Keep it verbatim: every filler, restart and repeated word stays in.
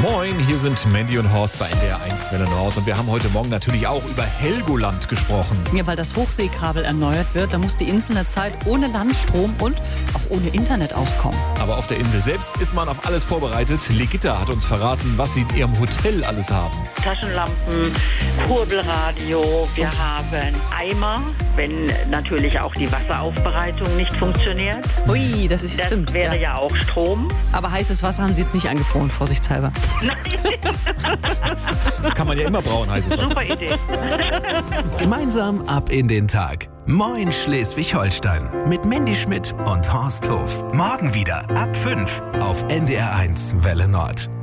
Moin, hier sind Mandy und Horst bei N D R eins Welle Nord und wir haben heute Morgen natürlich auch über Helgoland gesprochen. Ja, weil das Hochseekabel erneuert wird, da muss die Insel eine Zeit ohne Landstrom und auch ohne Internet auskommen. Aber auf der Insel selbst ist man auf alles vorbereitet. Legitta hat uns verraten, was sie in ihrem Hotel alles haben. Taschenlampen, Kurbelradio, wir haben Eimer, wenn natürlich auch die Wasseraufbereitung nicht funktioniert. Ui, das ist Das stimmt. wäre ja. ja auch Strom. Aber heißes Wasser haben Sie jetzt nicht eingefroren, vorsichtshalber. Kann man ja immer brauen, heißt es. Super Idee. Gemeinsam ab in den Tag. Moin Schleswig-Holstein mit Mandy Schmidt und Horst Hof. Morgen wieder ab fünf auf N D R eins Welle Nord.